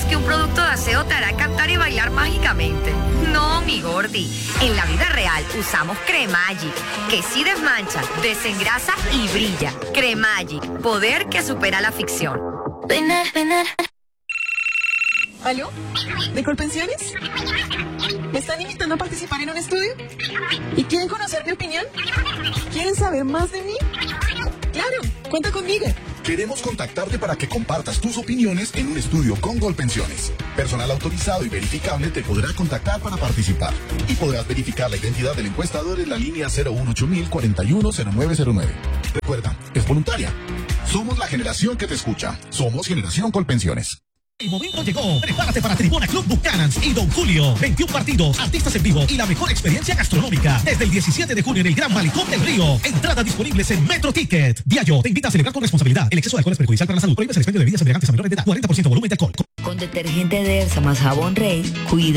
que un producto de aseo te hará cantar y bailar mágicamente. No, mi gordi. En la vida real usamos Cremagic, que sí desmancha, desengrasa y brilla. Cremagic, poder que supera la ficción. ¿Aló? ¿De Colpensiones? ¿Me están invitando a participar en un estudio? ¿Y quieren conocer mi opinión? ¿Quieren saber más de mí? ¡Claro! ¡Cuenta conmigo! Queremos contactarte para que compartas tus opiniones en un estudio con Colpensiones. Personal autorizado y verificable te podrá contactar para participar. Y podrás verificar la identidad del encuestador en la línea 018000 410909. Recuerda, es voluntaria. Somos la generación que te escucha. Somos Generación Colpensiones. El momento llegó. Prepárate para Tribuna Club Buchanans y Don Julio. 21 partidos, artistas en vivo y la mejor experiencia gastronómica. Desde el 17 de junio en el Gran Malecón del Río. Entradas disponibles en Metro Ticket. Diallo te invita a celebrar con responsabilidad. El exceso de alcohol es perjudicial para la salud. Prohíbe el expendio de bebidas embriagantes a menores de edad. 40% volumen de alcohol. Con detergente Dersa más jabón Rey, cuida